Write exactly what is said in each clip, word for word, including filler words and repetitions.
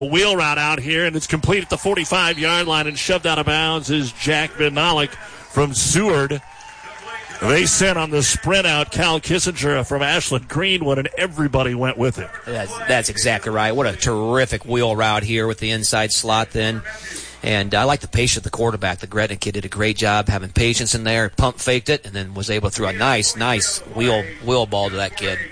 wheel route out here, and it's complete at the forty-five-yard line, and shoved out of bounds is Jack Van Nolik from Seward. They sent on the sprint out Cal Kissinger from Ashland Greenwood, and everybody went with it. That's, that's exactly right. What a terrific wheel route here with the inside slot then. And I like the patience of the quarterback. The Gretna kid did a great job having patience in there, pump faked it, and then was able to throw a nice, nice wheel wheel ball to that kid.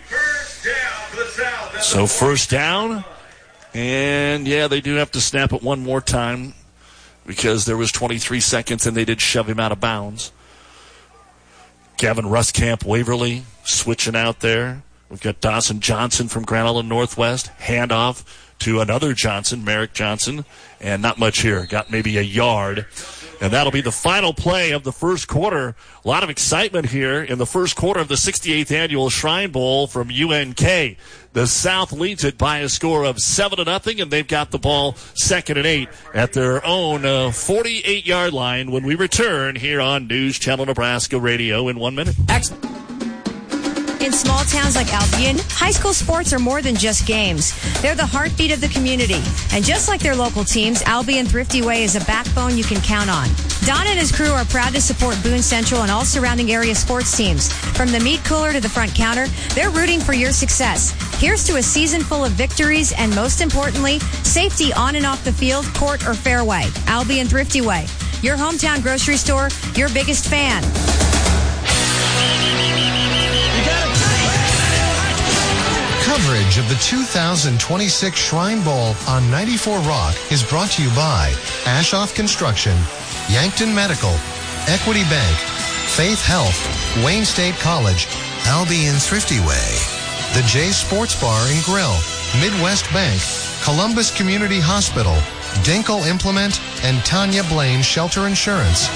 So first down. And, yeah, they do have to snap it one more time because there was twenty-three seconds and they did shove him out of bounds. Gavin Ruskamp, Waverly, switching out there. We've got Dawson Johnson from Grand Island Northwest. Handoff to another Johnson, Merrick Johnson. And not much here. Got maybe a yard. And that'll be the final play of the first quarter. A lot of excitement here in the first quarter of the sixty-eighth Annual Shrine Bowl from U N K. The South leads it by a score of seven to nothing, and they've got the ball second and eight at their own uh, forty-eight-yard line when we return here on News Channel Nebraska Radio in one minute. Excellent. In small towns like Albion, high school sports are more than just games. They're the heartbeat of the community. And just like their local teams, Albion Thrifty Way is a backbone you can count on. Don and his crew are proud to support Boone Central and all surrounding area sports teams. From the meat cooler to the front counter, they're rooting for your success. Here's to a season full of victories and, most importantly, safety on and off the field, court, or fairway. Albion Thrifty Way, your hometown grocery store, your biggest fan. Coverage of the two thousand twenty-six Shrine Bowl on ninety-four Rock is brought to you by Ashoff Construction, Yankton Medical, Equity Bank, Faith Health, Wayne State College, Albion Thrifty Way, the Jay's Sports Bar and Grill, Midwest Bank, Columbus Community Hospital, Dinkle Implement, and Tanya Blaine Shelter Insurance.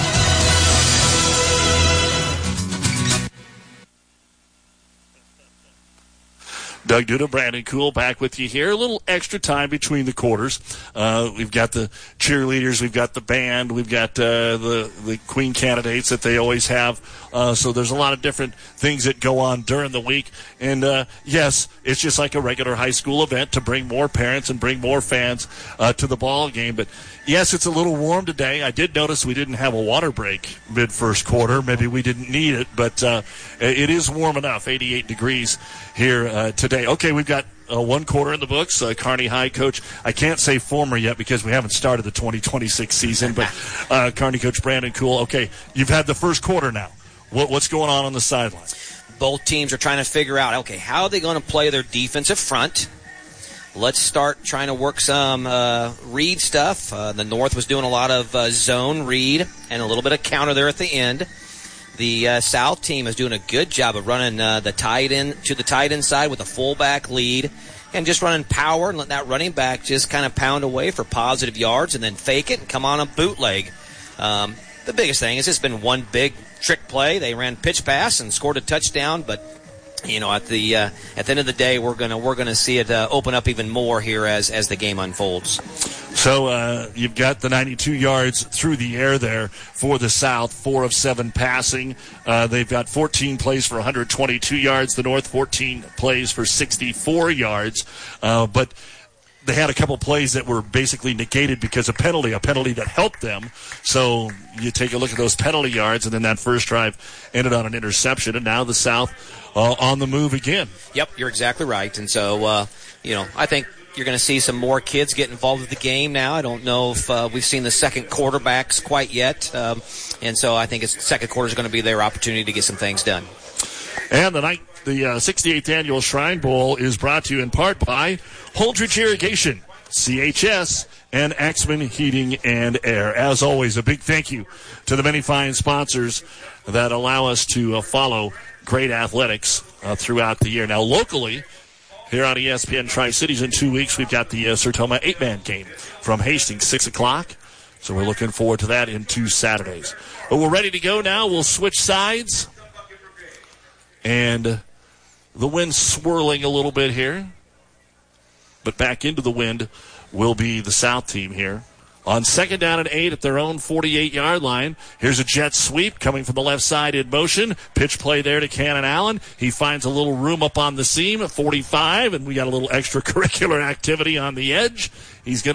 Doug Duda, Brandon Kuhl back with you here. A little extra time between the quarters. Uh, we've got the cheerleaders, we've got the band, we've got uh, the, the Queen candidates that they always have. Uh, so there's a lot of different things that go on during the week. And, uh, yes, it's just like a regular high school event to bring more parents and bring more fans uh, to the ball game. But, yes, it's a little warm today. I did notice we didn't have a water break mid-first quarter. Maybe we didn't need it, but uh, it is warm enough, eighty-eight degrees here uh, today. Okay, we've got uh, one quarter in the books. Uh, Kearney High coach, I can't say former yet because we haven't started the twenty twenty-six season, but uh, Kearney coach Brandon Kuhl. Okay, you've had the first quarter now. What, what's going on on the sideline? Both teams are trying to figure out, okay, how are they going to play their defensive front? Let's start trying to work some uh, read stuff. Uh, the North was doing a lot of uh, zone read and a little bit of counter there at the end. The uh, South team is doing a good job of running uh, the tight end to the tight end side with a fullback lead and just running power and letting that running back just kind of pound away for positive yards and then fake it and come on a bootleg. Um, the biggest thing is it's been one big trick play. They ran pitch pass and scored a touchdown, but you know, at the uh, at the end of the day, we're gonna we're gonna see it uh, open up even more here as as the game unfolds. So uh, you've got the ninety-two yards through the air there for the South, four of seven passing. Uh, they've got fourteen plays for one hundred twenty-two yards. The North, fourteen plays for sixty-four yards. Uh, but they had a couple plays that were basically negated because of penalty, a penalty that helped them. So you take a look at those penalty yards, and then that first drive ended on an interception, and now the South uh, on the move again. Yep, you're exactly right. And so, uh, you know, I think you're going to see some more kids get involved with the game now. I don't know if uh, we've seen the second quarterbacks quite yet. Um, and so I think it's second quarter is going to be their opportunity to get some things done. And the night, the uh, sixty-eighth Annual Shrine Bowl is brought to you in part by Holdridge Irrigation, C H S, and Axman Heating and Air. As always, a big thank you to the many fine sponsors that allow us to uh, follow great athletics uh, throughout the year. Now, locally, here on E S P N Tri-Cities in two weeks, we've got the uh, Sertoma eight-man game from Hastings, six o'clock. So we're looking forward to that in two Saturdays. But we're ready to go now. We'll switch sides. And the wind swirling a little bit here. But back into the wind will be the South team here. On second down and eight at their own forty-eight-yard line. Here's a jet sweep coming from the left side in motion. Pitch play there to Cannon Allen. He finds a little room up on the seam at forty-five, and we got a little extracurricular activity on the edge. He's going